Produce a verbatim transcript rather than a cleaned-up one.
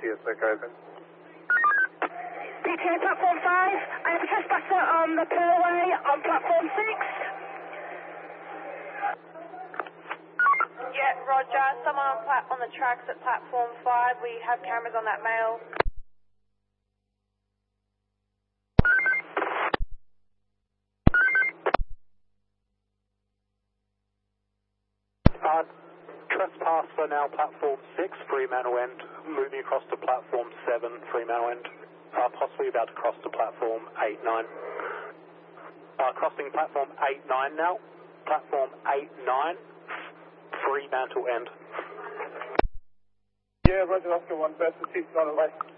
S O over. P T A platform five, I have a trespasser on the Poolway on platform six. Yeah, roger. Someone on, plat on the tracks at platform five. We have cameras on that mail. Uh, trespasser now platform six, Fremantle end, moving across to platform seven, Fremantle end, uh, possibly about to cross to platform eight nine. Uh, crossing platform eight nine now, platform eight nine, Fremantle end. Yeah, Roger, Oscar one, Versus six on the way.